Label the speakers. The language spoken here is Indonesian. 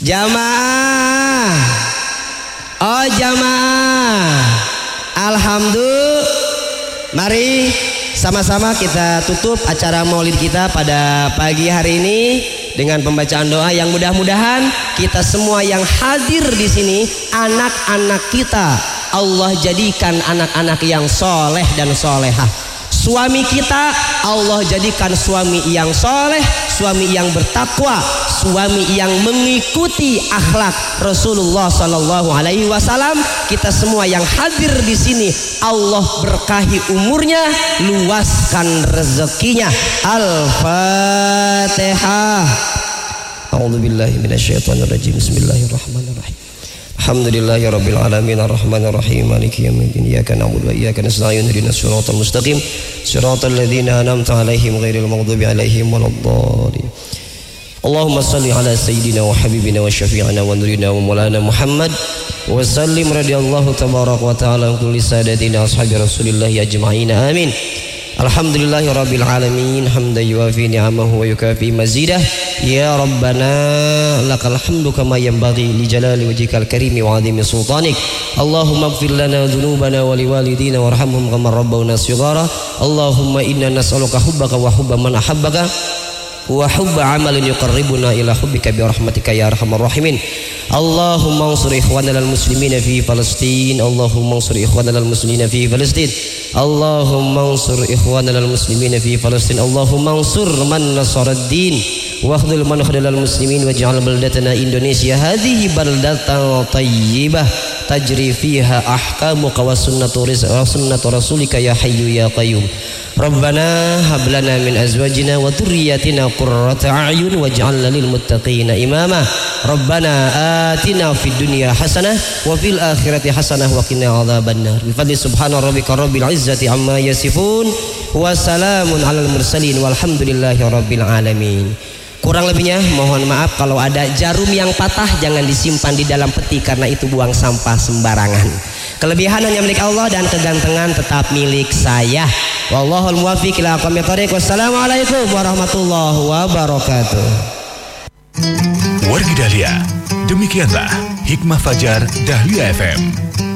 Speaker 1: Jamaah. Oh jamaah. Alhamdulillah. Mari sama-sama kita tutup acara maulid kita pada pagi hari ini dengan pembacaan doa yang mudah-mudahan kita semua yang hadir di sini, anak-anak kita Allah jadikan anak-anak yang soleh dan solehah. Suami kita Allah jadikan suami yang soleh, suami yang bertakwa, suami yang mengikuti akhlak Rasulullah Sallallahu Alaihi Wasallam. Kita semua yang hadir di sini Allah berkahi umurnya, luaskan rezekinya. Al-Fatihah. A'udzubillahi minasyaitonirrajim. Bismillahirrahmanirrahim. Alhamdulillahirabbil alamin arrahmanir rahim maliki yaumiddin iyyaka na'budu wa iyyaka nasta'in ihdinas siratal mustaqim siratal ladzina an'amta 'alaihim ghairil maghdubi 'alaihim waladdallin. Allahumma shalli ala sayyidina wa habibina wa syafi'ina wa nurina wa maulana Muhammad wa sallim radhiyallahu tabaraka wa ta'ala an kulli sadatina ashabi Rasulillah ajma'in. Amin. Alhamdulillahirabbil alamin hamdan yuwafi ni'amahu wa yukafi mazidah. Ya Rabbana lakal hamdu kama yanbaghi li jalali wajhikal karimi wa 'azimi sultanik. Allahumma ighfir lana dhunubana wa liwalidina warhamhum kama rabbawna shighara. Allahumma inna nas'aluka hubbaka wa hubba man ahabbaka wa hubba amalin yuqarribuna ila hubbika bi rahmatika ya arhamar rahimin. Allahumma ansur ikhwanal muslimina fi Palestin. Allahumma ansur ikhwanal muslimina fi Palestin. Allahumma ansur ikhwanal muslimina fi Palestin. Allahumma ansur man nasaraddin wa akhdhil man khadalal muslimin waj'al baldatana Indonesia hadhihi baldatan tayyibah tajri fiha ahkamuka wa sunnatu rasulika ya hayyu ya qayyum. Rabbana hab lana min azwajina wa dhurriyyatina qurrata a'yun waj'alna lil muttaqina imama. Rabbana atina fid dunya hasanah wa fil akhirati hasanah wa qina adzabannar. Bi fadli subhana rabbika rabbil izzati amma yasifun wa salamun alal mursalin walhamdulillahi rabbil alamin. Kurang lebihnya mohon maaf kalau ada jarum yang patah jangan disimpan di dalam peti karena itu buang sampah sembarangan. Kelebihan hanya milik Allah dan kegantengan tetap milik saya. Wallahul muwaffiq ila aqwamit thoriq. Wassalamualaikum warahmatullahi wabarakatuh.
Speaker 2: Wargi Dahlia, demikianlah Hikmah Fajar Dahlia FM.